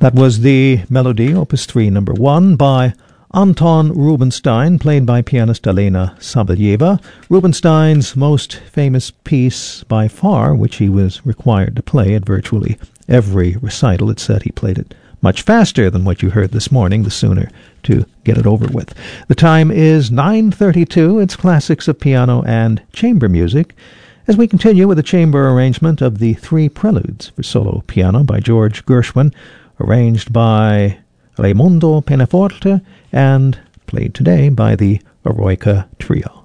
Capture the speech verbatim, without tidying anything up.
That was the Melody, Opus three, number one, by Anton Rubinstein, played by pianist Elena Sabalyeva. Rubinstein's most famous piece by far, which he was required to play at virtually every recital. It said he played it much faster than what you heard this morning, the sooner to get it over with. The time is nine thirty-two. It's classics of piano and chamber music, as we continue with a chamber arrangement of the Three Preludes for solo piano by George Gershwin, arranged by Raimundo Pianoforte and played today by the Eroica Trio.